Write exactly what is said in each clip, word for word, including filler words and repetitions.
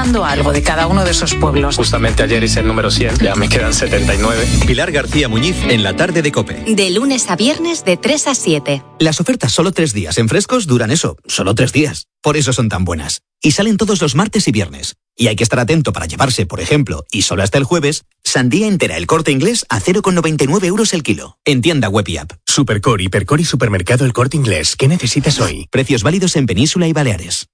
contando algo de cada uno de esos pueblos. Justamente ayer hice el número cien, ya me quedan setenta y nueve. Pilar García Muñiz en la tarde de COPE. De lunes a viernes de tres a siete. Las ofertas solo tres días en Frescos duran eso, solo tres días. Por eso son tan buenas. Y salen todos los martes y viernes. Y hay que estar atento para llevarse, por ejemplo, y solo hasta el jueves, sandía entera El Corte Inglés a cero coma noventa y nueve euros el kilo. En tienda web y app. Supercore, Hipercore y Supermercado El Corte Inglés. ¿Qué necesitas hoy? Precios válidos en Península y Baleares.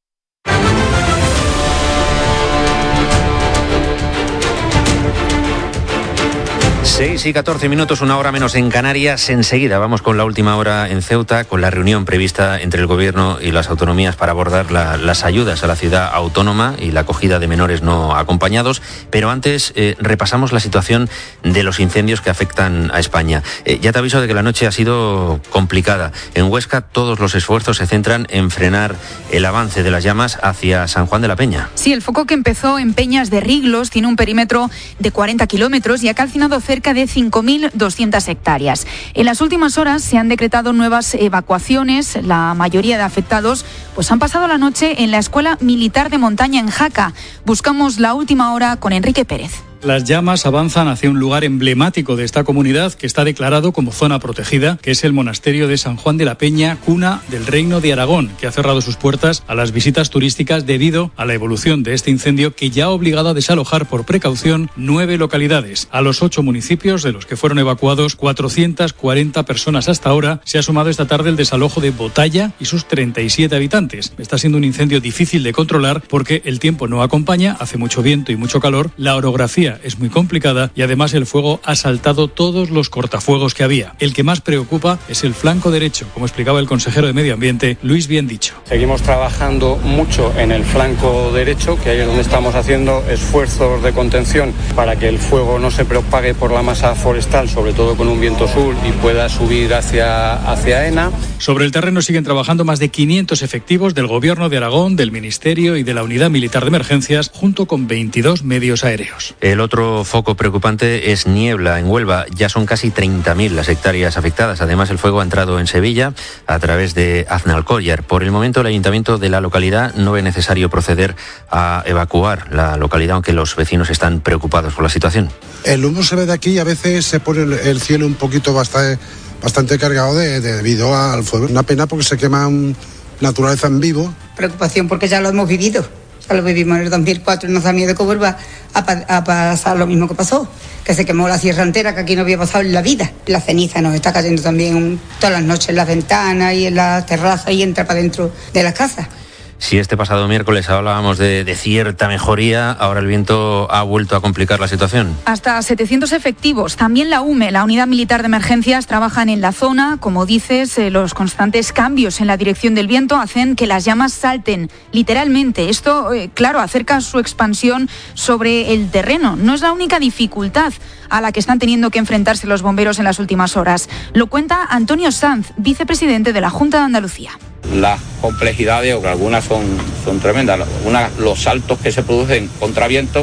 seis y catorce minutos, una hora menos en Canarias. Enseguida vamos con la última hora en Ceuta, con la reunión prevista entre el Gobierno y las autonomías para abordar la, las ayudas a la ciudad autónoma y la acogida de menores no acompañados. Pero antes eh, repasamos la situación de los incendios que afectan a España. Eh, ya te aviso de que la noche ha sido complicada. En Huesca todos los esfuerzos se centran en frenar el avance de las llamas hacia San Juan de la Peña. Sí, el foco que empezó en Peñas de Riglos tiene un perímetro de cuarenta kilómetros y ha calcinado cerca de cinco mil doscientas hectáreas. En las últimas horas se han decretado nuevas evacuaciones. La mayoría de afectados pues han pasado la noche en la Escuela Militar de Montaña en Jaca. Buscamos la última hora con Enrique Pérez. Las llamas avanzan hacia un lugar emblemático de esta comunidad que está declarado como zona protegida, que es el monasterio de San Juan de la Peña, cuna del Reino de Aragón, que ha cerrado sus puertas a las visitas turísticas debido a la evolución de este incendio que ya ha obligado a desalojar por precaución nueve localidades. A los ocho municipios de los que fueron evacuados cuatrocientas cuarenta personas hasta ahora, se ha sumado esta tarde el desalojo de Botalla y sus treinta y siete habitantes. Está siendo un incendio difícil de controlar porque el tiempo no acompaña, hace mucho viento y mucho calor, la orografía es muy complicada y además el fuego ha saltado todos los cortafuegos que había. El que más preocupa es el flanco derecho, como explicaba el consejero de Medio Ambiente, Luis Biendicho. Seguimos trabajando mucho en el flanco derecho, que ahí es donde estamos haciendo esfuerzos de contención para que el fuego no se propague por la masa forestal, sobre todo con un viento sur, y pueda subir hacia, hacia Ena. Sobre el terreno siguen trabajando más de quinientos efectivos del Gobierno de Aragón, del Ministerio y de la Unidad Militar de Emergencias, junto con veintidós medios aéreos. El otro foco preocupante es niebla en Huelva. Ya son casi treinta mil las hectáreas afectadas. Además, el fuego ha entrado en Sevilla a través de Aznalcóllar. Por el momento, el ayuntamiento de la localidad no ve necesario proceder a evacuar la localidad, aunque los vecinos están preocupados por la situación. El humo se ve de aquí y a veces se pone el cielo un poquito bastante, bastante cargado de, de, debido al fuego. Una pena porque se quema naturaleza en vivo. Preocupación porque ya lo hemos vivido. Lo vivimos en el dos mil cuatro y nos da miedo que vuelva a, pa- a pasar lo mismo que pasó, que se quemó la sierra entera, que aquí no había pasado en la vida. La ceniza nos está cayendo también un, todas las noches en las ventanas y en las terrazas y entra para dentro de las casas. Si este pasado miércoles hablábamos de, de cierta mejoría, ahora el viento ha vuelto a complicar la situación. Hasta setecientos efectivos. También la U M E, la Unidad Militar de Emergencias, trabajan en la zona. Como dices, eh, los constantes cambios en la dirección del viento hacen que las llamas salten, literalmente. Esto, eh, claro, acerca su expansión sobre el terreno. No es la única dificultad a la que están teniendo que enfrentarse los bomberos en las últimas horas. Lo cuenta Antonio Sanz, vicepresidente de la Junta de Andalucía. Las complejidades, o algunas son, son tremendas, una, los saltos que se producen contra viento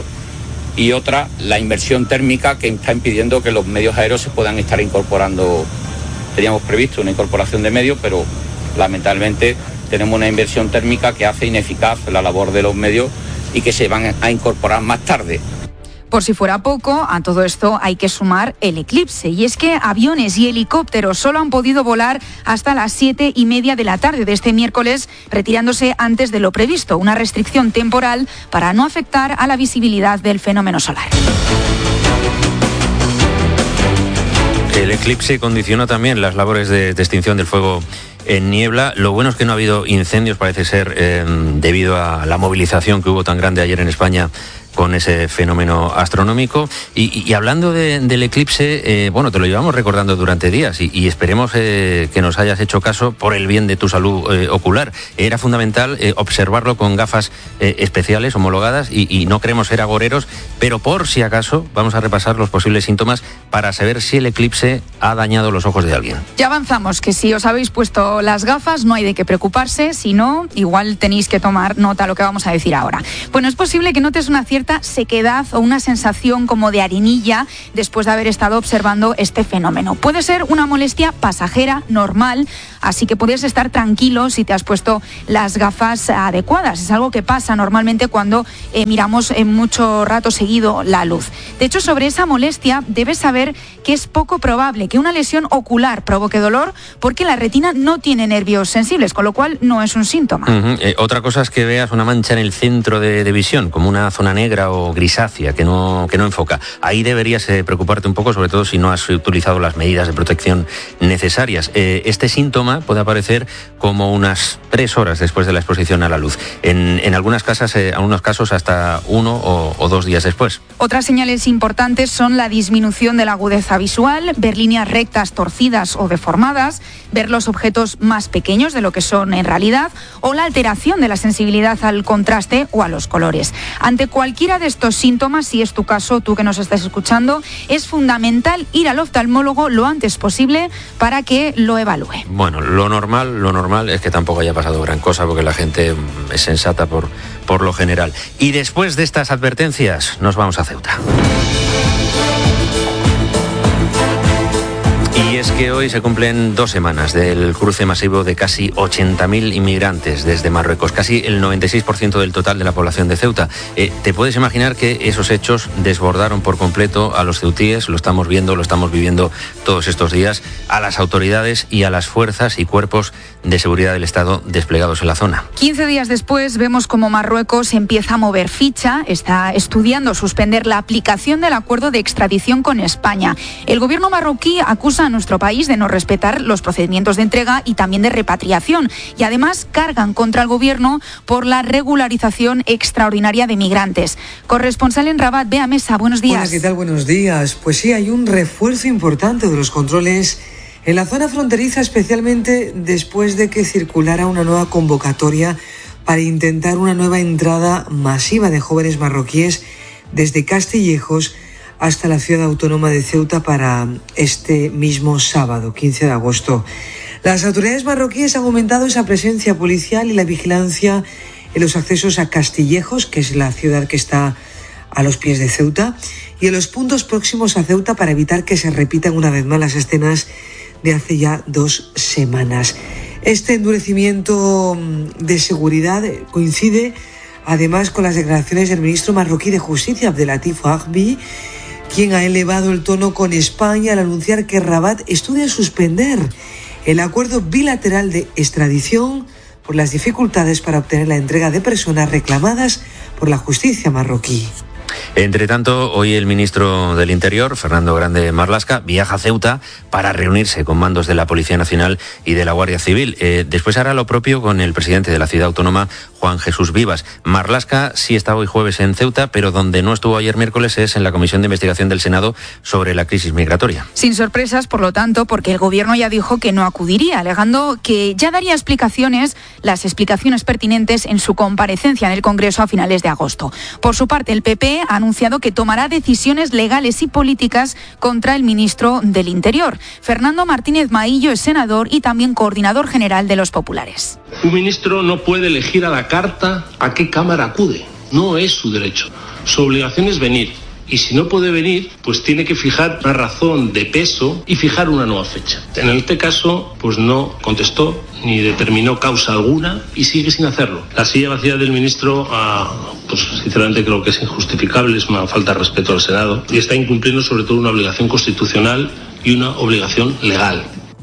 y otra, la inversión térmica que está impidiendo que los medios aéreos se puedan estar incorporando. Teníamos previsto una incorporación de medios, pero lamentablemente tenemos una inversión térmica que hace ineficaz la labor de los medios y que se van a incorporar más tarde. Por si fuera poco, a todo esto hay que sumar el eclipse. Y es que aviones y helicópteros solo han podido volar hasta las siete y media de la tarde de este miércoles, retirándose antes de lo previsto. Una restricción temporal para no afectar a la visibilidad del fenómeno solar. El eclipse condicionó también las labores de, de extinción del fuego en Niebla. Lo bueno es que no ha habido incendios, parece ser, eh, debido a la movilización que hubo tan grande ayer en España con ese fenómeno astronómico. Y, y hablando de, del eclipse, eh, bueno, te lo llevamos recordando durante días y, y esperemos eh, que nos hayas hecho caso por el bien de tu salud eh, ocular. Era fundamental eh, observarlo con gafas eh, especiales, homologadas, y, y no queremos ser agoreros, pero por si acaso vamos a repasar los posibles síntomas para saber si el eclipse ha dañado los ojos de alguien. Ya avanzamos, que si os habéis puesto las gafas no hay de qué preocuparse, si no, igual tenéis que tomar nota de lo que vamos a decir ahora. Bueno, es posible que notes una cierta cierta sequedad o una sensación como de arenilla después de haber estado observando este fenómeno. Puede ser una molestia pasajera, normal, así que puedes estar tranquilo si te has puesto las gafas adecuadas. Es algo que pasa normalmente cuando eh, miramos en mucho rato seguido la luz. De hecho, sobre esa molestia debes saber que es poco probable que una lesión ocular provoque dolor porque la retina no tiene nervios sensibles, con lo cual no es un síntoma. Uh-huh. Eh, otra cosa es que veas una mancha en el centro de, de visión, como una zona negra o grisácea que no, que no enfoca. Ahí deberías eh, preocuparte un poco, sobre todo si no has utilizado las medidas de protección necesarias. Eh, este síntoma puede aparecer como unas tres horas después de la exposición a la luz. En, en algunas casas, eh, algunos casos hasta uno o, o dos días después. Otras señales importantes son la disminución de la agudeza visual, ver líneas rectas torcidas o deformadas, ver los objetos más pequeños de lo que son en realidad o la alteración de la sensibilidad al contraste o a los colores. Ante cualquiera de estos síntomas, si es tu caso, tú que nos estás escuchando, es fundamental ir al oftalmólogo lo antes posible para que lo evalúe. Bueno, lo normal, lo normal es que tampoco haya pasado gran cosa porque la gente es sensata por, por lo general. Y después de estas advertencias, nos vamos a Ceuta. Y es que hoy se cumplen dos semanas del cruce masivo de casi ochenta mil inmigrantes desde Marruecos, casi el noventa y seis por ciento del total de la población de Ceuta. Eh, ¿Te puedes imaginar que esos hechos desbordaron por completo a los ceutíes? Lo estamos viendo, lo estamos viviendo todos estos días, a las autoridades y a las fuerzas y cuerpos de seguridad del Estado desplegados en la zona. quince días después vemos como Marruecos empieza a mover ficha, está estudiando suspender la aplicación del acuerdo de extradición con España. El gobierno marroquí acusa a nuestro país de no respetar los procedimientos de entrega y también de repatriación y además cargan contra el gobierno por la regularización extraordinaria de migrantes. Corresponsal en Rabat, Bea Mesa, buenos días. Hola, ¿qué tal? Buenos días. Pues sí, hay un refuerzo importante de los controles en la zona fronteriza, especialmente después de que circulara una nueva convocatoria para intentar una nueva entrada masiva de jóvenes marroquíes desde Castillejos hasta la ciudad autónoma de Ceuta para este mismo sábado, quince de agosto. Las autoridades marroquíes han aumentado esa presencia policial y la vigilancia en los accesos a Castillejos, que es la ciudad que está a los pies de Ceuta, y en los puntos próximos a Ceuta para evitar que se repitan una vez más las escenas de hace ya dos semanas. Este endurecimiento de seguridad coincide además con las declaraciones del ministro marroquí de Justicia, Abdelatif Ahbi, quien ha elevado el tono con España al anunciar que Rabat estudia suspender el acuerdo bilateral de extradición por las dificultades para obtener la entrega de personas reclamadas por la justicia marroquí. Entre tanto, hoy el ministro del Interior, Fernando Grande Marlaska, viaja a Ceuta para reunirse con mandos de la Policía Nacional y de la Guardia Civil. Eh, después hará lo propio con el presidente de la ciudad autónoma, Juan Jesús Vivas. Marlaska sí está hoy jueves en Ceuta, pero donde no estuvo ayer miércoles es en la Comisión de Investigación del Senado sobre la crisis migratoria. Sin sorpresas, por lo tanto, porque el Gobierno ya dijo que no acudiría, alegando que ya daría explicaciones, las explicaciones pertinentes en su comparecencia en el Congreso a finales de agosto. Por su parte, el P P ha anunciado que tomará decisiones legales y políticas contra el ministro del Interior. Fernando Martínez Maillo es senador y también coordinador general de los populares. Un ministro no puede elegir a la carta a qué Cámara acude. No es su derecho. Su obligación es venir. Y si no puede venir, pues tiene que fijar una razón de peso y fijar una nueva fecha. En este caso, pues no contestó ni determinó causa alguna y sigue sin hacerlo. La silla vacía del ministro, ah, pues sinceramente creo que es injustificable, es una falta de respeto al Senado y está incumpliendo sobre todo una obligación constitucional y una obligación legal.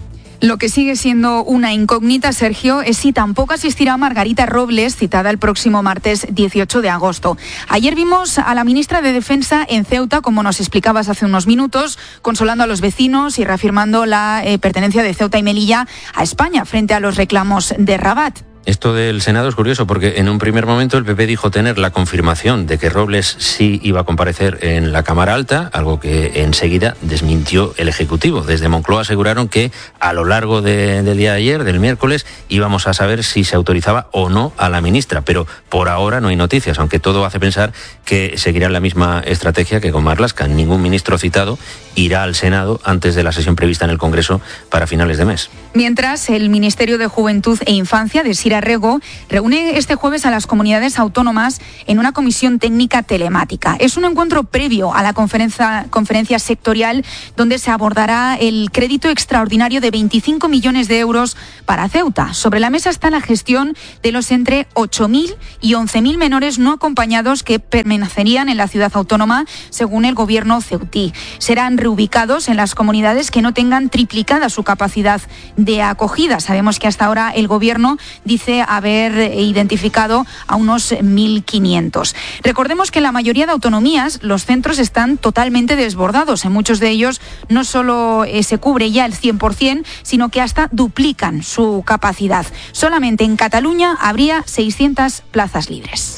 Lo que sigue siendo una incógnita, Sergio, es si tampoco asistirá Margarita Robles, citada el próximo martes dieciocho de agosto. Ayer vimos a la ministra de Defensa en Ceuta, como nos explicabas hace unos minutos, consolando a los vecinos y reafirmando la eh, pertenencia de Ceuta y Melilla a España frente a los reclamos de Rabat. Esto del Senado es curioso porque en un primer momento el P P dijo tener la confirmación de que Robles sí iba a comparecer en la Cámara Alta, algo que enseguida desmintió el Ejecutivo. Desde Moncloa aseguraron que a lo largo de, del día de ayer, del miércoles, íbamos a saber si se autorizaba o no a la ministra, pero por ahora no hay noticias, aunque todo hace pensar que seguirá la misma estrategia que con Marlaska. Ningún ministro citado irá al Senado antes de la sesión prevista en el Congreso para finales de mes. Mientras, el Ministerio de Juventud e Infancia de Sira Rego reúne este jueves a las comunidades autónomas en una comisión técnica telemática. Es un encuentro previo a la conferencia, conferencia sectorial donde se abordará el crédito extraordinario de veinticinco millones de euros para Ceuta. Sobre la mesa está la gestión de los entre ocho mil y once mil menores no acompañados que permanecerían en la ciudad autónoma, según el gobierno ceutí. Serán reubicados en las comunidades que no tengan triplicada su capacidad de acogida. Sabemos que hasta ahora el gobierno dice haber identificado a unos mil quinientos. Recordemos que en la mayoría de autonomías los centros están totalmente desbordados. En muchos de ellos no solo eh, se cubre ya el cien por ciento, sino que hasta duplican su capacidad. Solamente en Cataluña habría seiscientas plazas libres.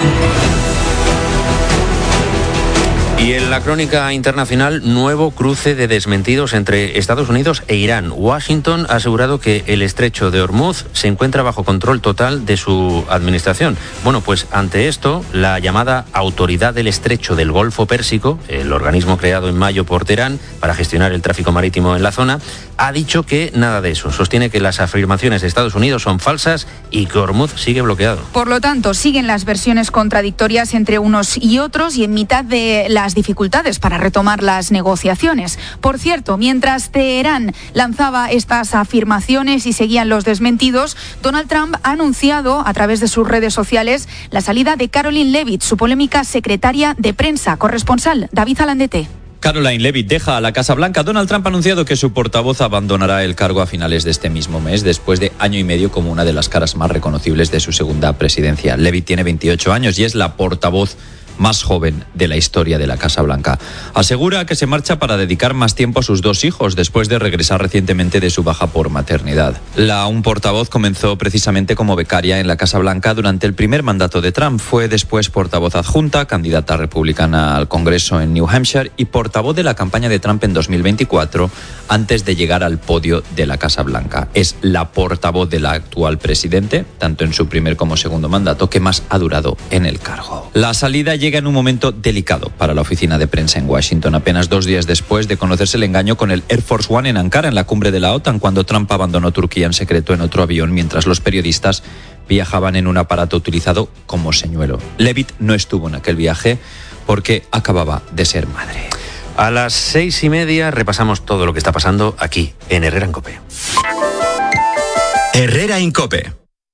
Y en la crónica internacional, nuevo cruce de desmentidos entre Estados Unidos e Irán. Washington ha asegurado que el estrecho de Hormuz se encuentra bajo control total de su administración. Bueno, pues ante esto, la llamada Autoridad del Estrecho del Golfo Pérsico, el organismo creado en mayo por Teherán para gestionar el tráfico marítimo en la zona, ha dicho que nada de eso. Sostiene que las afirmaciones de Estados Unidos son falsas y que Hormuz sigue bloqueado. Por lo tanto, siguen las versiones contradictorias entre unos y otros y en mitad de las dificultades para retomar las negociaciones. Por cierto, mientras Teherán lanzaba estas afirmaciones y seguían los desmentidos, Donald Trump ha anunciado a través de sus redes sociales la salida de Karoline Leavitt, su polémica secretaria de prensa. Corresponsal David Alandete. Caroline Leavitt deja a la Casa Blanca. Donald Trump ha anunciado que su portavoz abandonará el cargo a finales de este mismo mes, después de año y medio como una de las caras más reconocibles de su segunda presidencia. Leavitt tiene veintiocho años y es la portavoz más joven de la historia de la Casa Blanca. Asegura que se marcha para dedicar más tiempo a sus dos hijos después de regresar recientemente de su baja por maternidad. La un portavoz comenzó precisamente como becaria en la Casa Blanca durante el primer mandato de Trump. Fue después portavoz adjunta, candidata republicana al Congreso en New Hampshire y portavoz de la campaña de Trump en dos mil veinticuatro antes de llegar al podio de la Casa Blanca. Es la portavoz del actual presidente, tanto en su primer como segundo mandato, que más ha durado en el cargo. La salida llega en un momento delicado para la oficina de prensa en Washington, apenas dos días después de conocerse el engaño con el Air Force One en Ankara, en la cumbre de la OTAN, cuando Trump abandonó Turquía en secreto en otro avión mientras los periodistas viajaban en un aparato utilizado como señuelo. Leavitt no estuvo en aquel viaje porque acababa de ser madre. A las seis y media repasamos todo lo que está pasando aquí en Herrera en COPE. Herrera en COPE.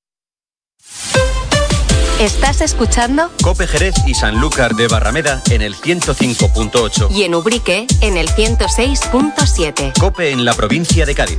¿Estás escuchando? COPE Jerez y Sanlúcar de Barrameda en el ciento cinco punto ocho. Y en Ubrique en el ciento seis punto siete. COPE en la provincia de Cádiz.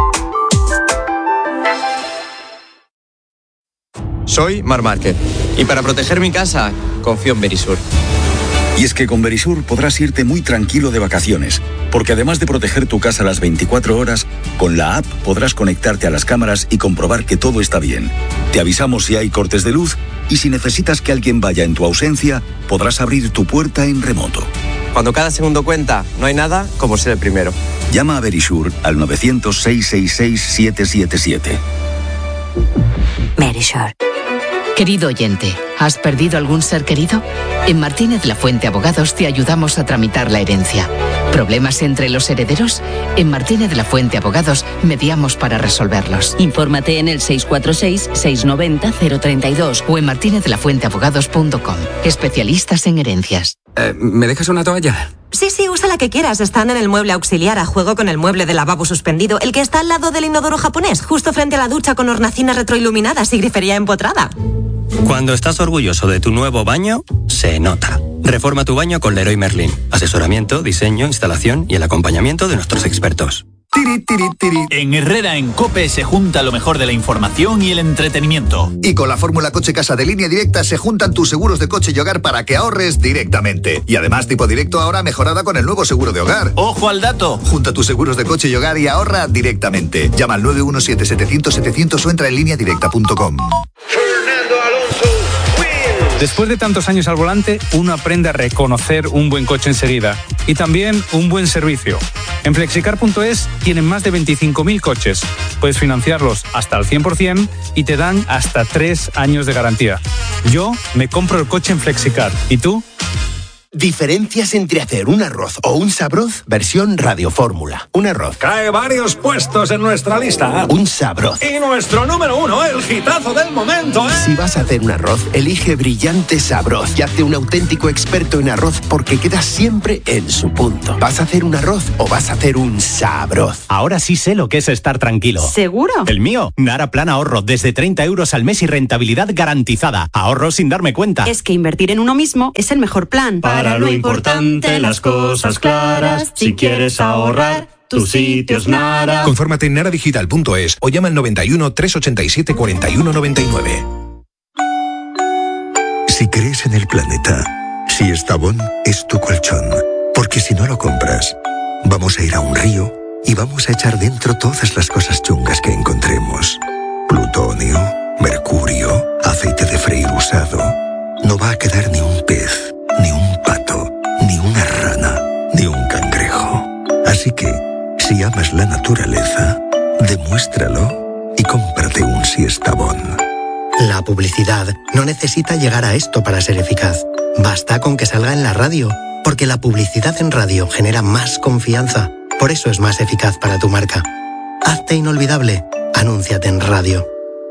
Soy Mar Márquez y para proteger mi casa confío en Verisur. Y es que con Verisur podrás irte muy tranquilo de vacaciones, porque además de proteger tu casa las veinticuatro horas, con la app podrás conectarte a las cámaras y comprobar que todo está bien. Te avisamos si hay cortes de luz y si necesitas que alguien vaya en tu ausencia, podrás abrir tu puerta en remoto. Cuando cada segundo cuenta, no hay nada como ser el primero. Llama a Verisur al novecientos, seiscientos sesenta y seis, siete siete siete. Verisur. Querido oyente, ¿has perdido algún ser querido? En Martínez La Fuente Abogados te ayudamos a tramitar la herencia. ¿Problemas entre los herederos? En Martínez La Fuente Abogados mediamos para resolverlos. Infórmate en el seis cuatro seis, seis nueve cero, cero tres dos o en martinez de la fuente abogados punto com. Especialistas en herencias. Eh, ¿Me dejas una toalla? Sí, sí, usa la que quieras. Están en el mueble auxiliar a juego con el mueble de lavabo suspendido, el que está al lado del inodoro japonés, justo frente a la ducha con hornacinas retroiluminadas y grifería empotrada. Cuando estás orgulloso de tu nuevo baño, se nota. Reforma tu baño con Leroy Merlin. Asesoramiento, diseño, instalación y el acompañamiento de nuestros expertos. Tiri, tiri, tiri. En Herrera en COPE se junta lo mejor de la información y el entretenimiento. Y con la fórmula Coche Casa de Línea Directa se juntan tus seguros de coche y hogar para que ahorres directamente. Y además tipo directo ahora mejorada con el nuevo seguro de hogar. ¡Ojo al dato! Junta tus seguros de coche y hogar y ahorra directamente. Llama al nueve uno siete, setecientos, setecientos o entra en línea directa punto com. Después de tantos años al volante, uno aprende a reconocer un buen coche enseguida y también un buen servicio. En flexicar punto es tienen más de veinticinco mil coches. Puedes financiarlos hasta al cien por ciento y te dan hasta tres años de garantía. Yo me compro el coche en Flexicar. ¿Y tú? Diferencias entre hacer un arroz o un sabroz, versión Radio Fórmula. Un arroz. Cae varios puestos en nuestra lista. Un sabroz. Y nuestro número uno, el hitazo del momento, ¿eh? Si vas a hacer un arroz, elige Brillante Sabroz y hazte un auténtico experto en arroz porque quedas siempre en su punto. ¿Vas a hacer un arroz o vas a hacer un sabroz? Ahora sí sé lo que es estar tranquilo. ¿Seguro? El mío, Nara Plan Ahorro, desde treinta euros al mes y rentabilidad garantizada. Ahorro sin darme cuenta. Es que invertir en uno mismo es el mejor plan. Para lo importante, las cosas claras. Si quieres ahorrar, tu sitio es Nara. Confórmate en naradigital punto es o llama al noventa y uno, trescientos ochenta y siete, cuarenta y uno noventa y nueve. Si crees en el planeta, Siestabón es tu colchón. Porque si no lo compras, vamos a ir a un río y vamos a echar dentro todas las cosas chungas que encontremos. Plutonio, mercurio, aceite de freír usado. No va a quedar ni un pez, ni un pato, ni una rana, ni un cangrejo. Así que, si amas la naturaleza, demuéstralo y cómprate un Siestabón. La publicidad no necesita llegar a esto para ser eficaz. Basta con que salga en la radio, porque la publicidad en radio genera más confianza. Por eso es más eficaz para tu marca. Hazte inolvidable. Anúnciate en radio.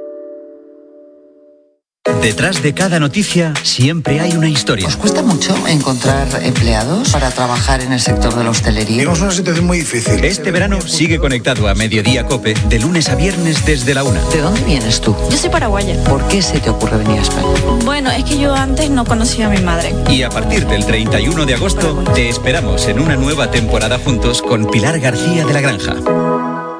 Detrás de cada noticia siempre hay una historia. ¿Os cuesta mucho encontrar empleados para trabajar en el sector de la hostelería? Tenemos una situación muy difícil. Este verano sigue conectado a Mediodía COPE de lunes a viernes desde la una. ¿De dónde vienes tú? Yo soy paraguaya. ¿Por qué se te ocurre venir a España? Bueno, es que yo antes no conocía a mi madre. Y a partir del treinta y uno de agosto te esperamos en una nueva temporada juntos con Pilar García de la Granja.